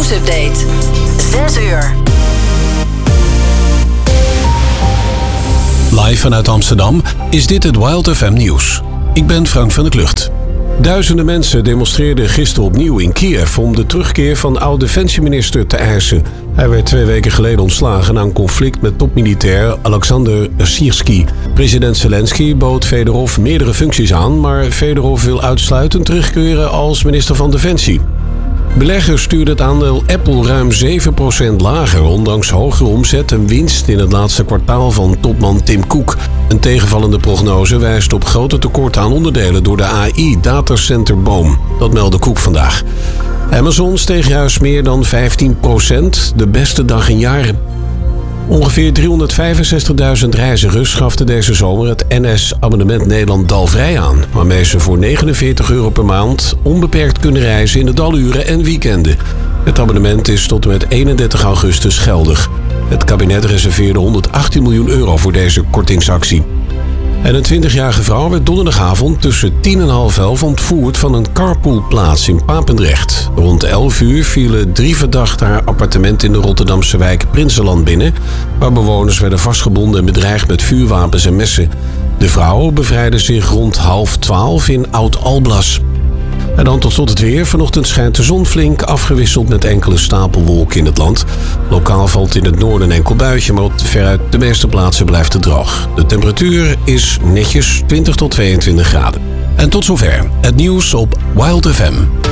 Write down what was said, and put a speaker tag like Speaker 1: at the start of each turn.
Speaker 1: nieuwsupdate. 6 uur.
Speaker 2: Live vanuit Amsterdam is dit het Wild FM nieuws. Ik ben Frank van der Klucht. Duizenden mensen demonstreerden gisteren opnieuw in Kiev om de terugkeer van oud-defensieminister te eisen. Hij werd 2 weken geleden ontslagen na een conflict met topmilitair Alexander Syrskyi. President Zelensky bood Fedorov meerdere functies aan, maar Fedorov wil uitsluitend terugkeren als minister van Defensie. Beleggers stuurden het aandeel Apple ruim 7% lager, ondanks hogere omzet en winst in het laatste kwartaal van topman Tim Cook. Een tegenvallende prognose wijst op grote tekorten aan onderdelen door de AI-datacenterboom. Dat meldde Cook vandaag. Amazon steeg juist meer dan 15%, de beste dag in jaren. Ongeveer 365.000 reizigers schaften deze zomer het NS-abonnement Nederland Dalvrij aan, waarmee ze voor €49 per maand onbeperkt kunnen reizen in de daluren en weekenden. Het abonnement is tot en met 31 augustus geldig. Het kabinet reserveerde €118 miljoen voor deze kortingsactie. En een 20-jarige vrouw werd donderdagavond tussen 10 en half 11 ontvoerd van een carpoolplaats in Papendrecht. Rond 11 uur vielen 3 verdachten haar appartement in de Rotterdamse wijk Prinsenland binnen, waar bewoners werden vastgebonden en bedreigd met vuurwapens en messen. De vrouw bevrijdde zich rond 11:30 in Oud-Alblas. En dan tot slot het weer. Vanochtend schijnt de zon flink, afgewisseld met enkele stapelwolken in het land. Lokaal valt in het noorden een enkel buitje, maar veruit de meeste plaatsen blijft het droog. De temperatuur is netjes 20 tot 22 graden. En tot zover het nieuws op Wild FM.